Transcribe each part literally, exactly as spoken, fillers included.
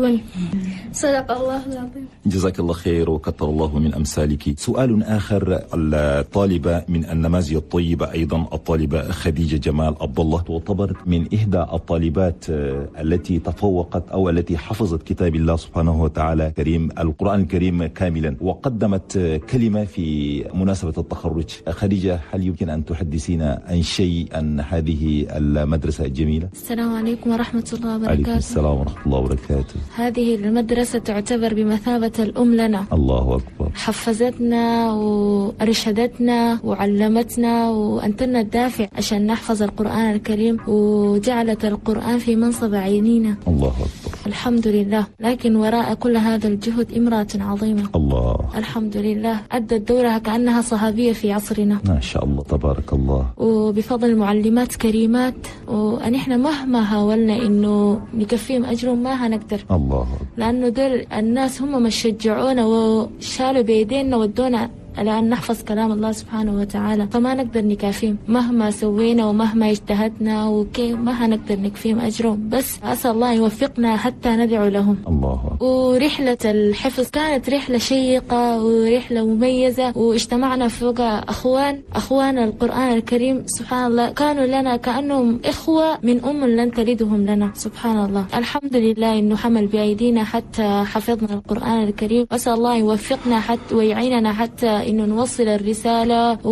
يحبون. صدق الله العظيم. جزاك الله خير وكثر الله من أمثالك. سؤال آخر، الطالبة من النماذج الطيبة أيضا الطالبة خديجة جمال عبد الله تعتبر من إحدى الطالبات التي تفوقت أو التي حفظت كتاب الله سبحانه وتعالى كريم القرآن الكريم كاملا، وقدمت كلمة في مناسبة التخرج. خديجة، هل يمكن أن تحدثينا عن شيء عن هذه المدرسة الجميلة؟ السلام عليكم ورحمة الله وبركاته. عليكم السلام ورحمة الله وبركاته. هذه المدرسة تعتبر بمثابة الأم لنا. الله أكبر. حفظتنا وأرشدتنا وعلمتنا وأنتنا الدافع عشان نحفظ القرآن الكريم، وجعلت القرآن في منصب عينينا. الله أكبر. الحمد لله. لكن وراء كل هذا الجهد امرأة عظيمة. الله. الحمد لله. أدت دورها كأنها صحابية في عصرنا. ما شاء الله تبارك الله. وبفضل معلمات كريمات، وأن احنا مهما حاولنا إنه نكفيهم أجرهم ما هنقدر. الله. لأنه دول الناس هم ما شجعونا وشالوا بيدينا ودونا على أن نحفظ كلام الله سبحانه وتعالى، فما نقدر نكافيهم مهما سوينا ومهما اجتهدنا وكيف ما هنقدر نكفيهم أجرهم. بس أسأل الله يوفقنا حتى ندعو لهم. الله. ورحلة الحفظ كانت رحلة شيقة ورحلة مميزة، واجتمعنا فوق أخوان أخوان القرآن الكريم. سبحان الله، كانوا لنا كأنهم إخوة من أم لن تلدهم لنا. سبحان الله. الحمد لله إنه حمل بأيدينا حتى حفظنا القرآن الكريم. أسأل الله يوفقنا حتى ويعيننا حتى إنه نوصل الرسالة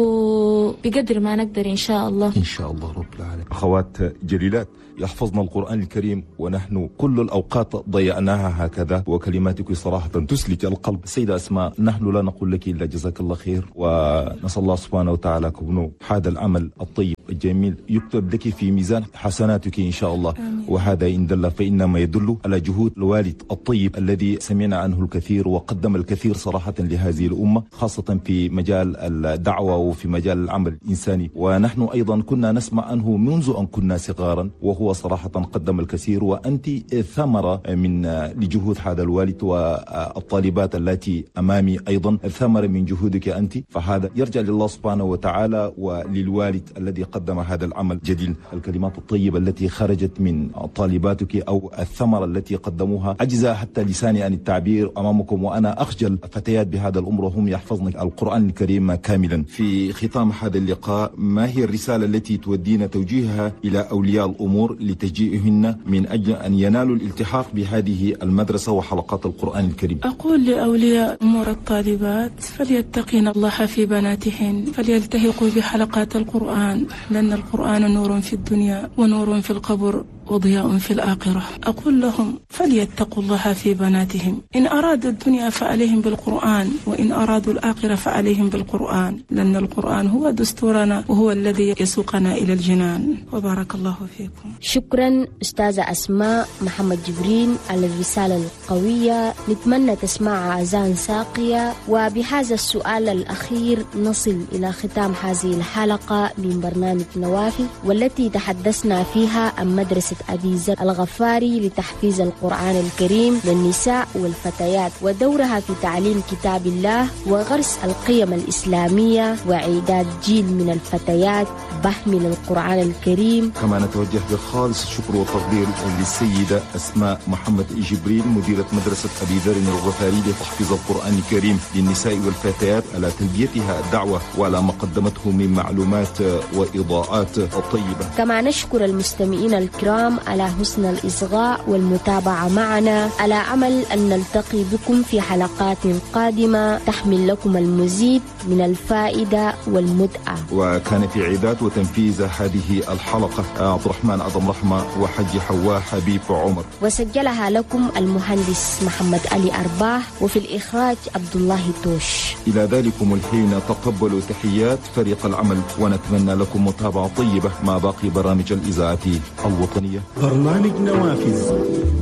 وبقدر ما نقدر إن شاء الله. إن شاء الله رب العالمين. أخوات جليلات، يحفظنا القرآن الكريم ونحن كل الأوقات ضيعناها هكذا، وكلماتك صراحة تسلك القلب. سيدة أسماء، نحن لا نقول لك إلا جزاك الله خير، ونسأل الله سبحانه وتعالى كونه هذا العمل الطيب الجميل يكتب لك في ميزان حسناتك إن شاء الله. آمين. وهذا إن دل فإنما يدل على جهود الوالد الطيب الذي سمعنا عنه الكثير وقدم الكثير صراحة لهذه الأمة، خاصة في مجال الدعوة وفي مجال العمل الإنساني. ونحن أيضا كنا نسمع عنه منذ أن كنا صغارا، وهو صراحة قدم الكثير، وأنت ثمرة من لجهود هذا الوالد، والطالبات التي أمامي أيضا ثمرة من جهودك أنت. فهذا يرجع لله سبحانه وتعالى وللوالد الذي قدم هذا العمل الجليل. الكلمات الطيبة التي خرجت من طالباتك أو الثمرة التي قدموها عجز حتى لساني عن التعبير أمامكم، وأنا أخجل فتيات بهذا الأمر وهم يحفظن القرآن الكريم كاملا. في ختام هذا اللقاء، ما هي الرسالة التي تودين توجيهها إلى أولياء الأمور لتشجيعهن من أجل أن ينالوا الالتحاق بهذه المدرسة وحلقات القرآن الكريم؟ أقول لأولياء أمور الطالبات فليتقين الله في بناتهن، فليلتحقوا بحلقات القرآن، لأن القرآن نور في الدنيا ونور في القبر وضياء في الآخرة. أقول لهم فليتقوا الله في بناتهم، إن أرادوا الدنيا فعليهم بالقرآن، وإن أرادوا الآخرة فعليهم بالقرآن، لأن القرآن هو دستورنا وهو الذي يسوقنا إلى الجنان. وبارك الله فيكم. شكرا أستاذة أسماء محمد جبرين على الرسالة القوية، نتمنى تسمعها أذان ساقية. وبهذا السؤال الأخير نصل إلى ختام هذه الحلقة من برنامج نوافذ، والتي تحدثنا فيها عن مدرسة أبي ذر الغفاري لتحفيظ القرآن الكريم للنساء والفتيات، ودورها في تعليم كتاب الله وغرس القيم الإسلامية وإعداد جيل من الفتيات بحمل القرآن الكريم. كما نتوجه بخالص الشكر والتقدير للسيدة أسماء محمد جبرين مديرة مدرسة أبي ذر الغفاري لتحفيظ القرآن الكريم للنساء والفتيات على تلبيتها الدعوة وعلى ما قدمته من معلومات وإضاءات طيبة. كما نشكر المستمعين الكرام على حسن الإصغاء والمتابعة معنا، على أمل أن نلتقي بكم في حلقات قادمة تحمل لكم المزيد من الفائدة والمتعة. وكان في إعداد وتنفيذ هذه الحلقة عبد الرحمن أدم رحمة وحجي حواء حبيب عمر، وسجلها لكم المهندس محمد علي أرباح، وفي الإخراج عبد الله توش. إلى ذلكم الحين تقبلوا تحيات فريق العمل، ونتمنى لكم متابعة طيبة مع باقي برامج الإذاعة الوطنية. برنامج نوافذ.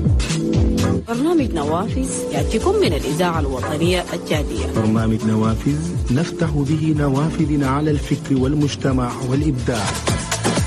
برنامج نوافذ يأتيكم من الإذاعة الوطنية الجادية. برنامج نوافذ نفتح به نوافذنا على الفكر والمجتمع والإبداع.